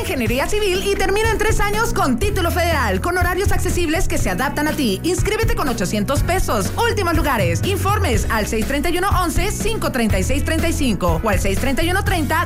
Ingeniería Civil y termina en 3 años con título federal, con horarios accesibles que se adaptan a ti. Inscríbete con $800. Últimos lugares. Informes al 631-11-536-35 o al 631-30